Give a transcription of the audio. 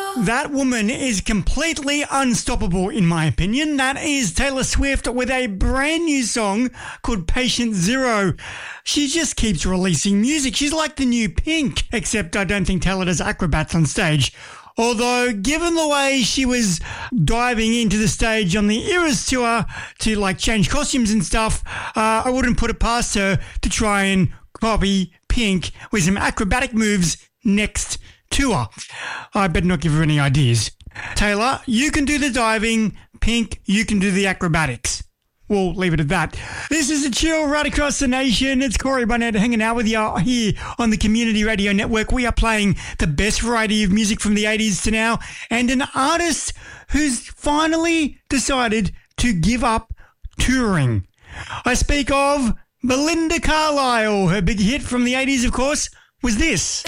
That woman is completely unstoppable in my opinion. That is Taylor Swift with a brand new song called Patient Zero. She just keeps releasing music. She's like the new Pink, except I don't think Taylor does acrobats on stage. Although, given the way she was diving into the stage on the Eras tour to like change costumes and stuff, I wouldn't put it past her to try and copy Pink with some acrobatic moves next tour. I better not give her any ideas. Taylor, you can do the diving. Pink, you can do the acrobatics. We'll leave it at that. This is a chill right across the nation. It's Corey Barnett hanging out with you here on the Community Radio Network. We are playing the best variety of music from the 80s to now, and an artist who's finally decided to give up touring. I speak of Belinda Carlisle. Her big hit from the 80s, of course, was this.